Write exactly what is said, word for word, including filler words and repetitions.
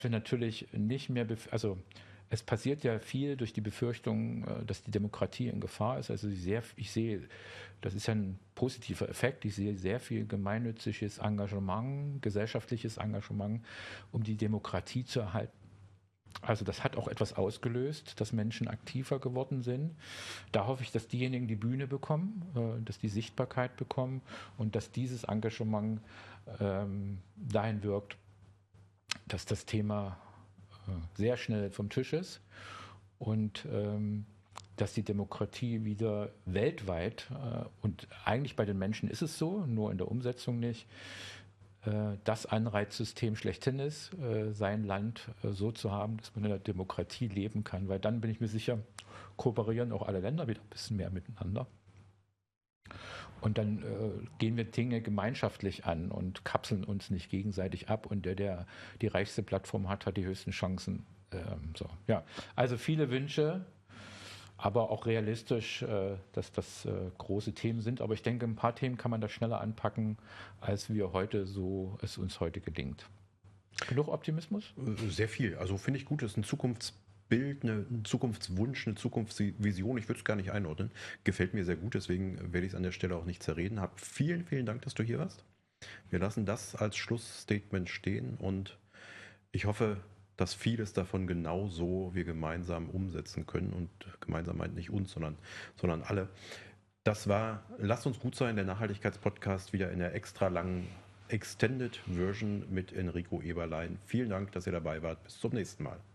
wir natürlich nicht mehr, bef- also es passiert ja viel durch die Befürchtung, äh, dass die Demokratie in Gefahr ist. Also ich, sehr, ich sehe, das ist ja ein positiver Effekt. Ich sehe sehr viel gemeinnütziges Engagement, gesellschaftliches Engagement, um die Demokratie zu erhalten. Also das hat auch etwas ausgelöst, dass Menschen aktiver geworden sind. Da hoffe ich, dass diejenigen die Bühne bekommen, äh, dass die Sichtbarkeit bekommen und dass dieses Engagement ähm, dahin wirkt, dass das Thema äh, sehr schnell vom Tisch ist und ähm, dass die Demokratie wieder weltweit, äh, und eigentlich bei den Menschen ist es so, nur in der Umsetzung nicht, äh, das Anreizsystem schlechthin ist, äh, sein Land äh, so zu haben, dass man in der Demokratie leben kann. Weil dann bin ich mir sicher, kooperieren auch alle Länder wieder ein bisschen mehr miteinander. Und dann äh, gehen wir Dinge gemeinschaftlich an und kapseln uns nicht gegenseitig ab. Und der, der die reichste Plattform hat, hat die höchsten Chancen. Ähm, so, ja. Also viele Wünsche, aber auch realistisch, äh, dass das äh, große Themen sind. Aber ich denke, ein paar Themen kann man da schneller anpacken, als wir heute so es uns heute gelingt. Genug Optimismus? Äh, Sehr viel. Also finde ich gut, das ist ein Zukunftsbild, eine, ein Zukunftswunsch, eine Zukunftsvision. Ich würde es gar nicht einordnen. Gefällt mir sehr gut, deswegen werde ich es an der Stelle auch nicht zerreden. Hab vielen, vielen Dank, dass du hier warst. Wir lassen das als Schlussstatement stehen und ich hoffe, dass vieles davon genauso wir gemeinsam umsetzen können und gemeinsam meint nicht uns, sondern, sondern alle. Das war Lasst uns gut sein, der Nachhaltigkeitspodcast wieder in der extra langen Extended Version mit Enrico Eberlein. Vielen Dank, dass ihr dabei wart. Bis zum nächsten Mal.